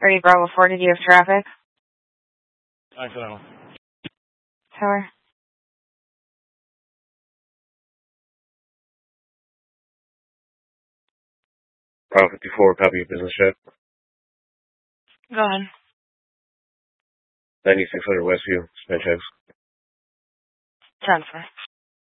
Are you Bravo 4? Did you have traffic? Accidental. Tower. Bravo 54, copy your business check. Go ahead. 9600 Westview, sped checks. Transfer.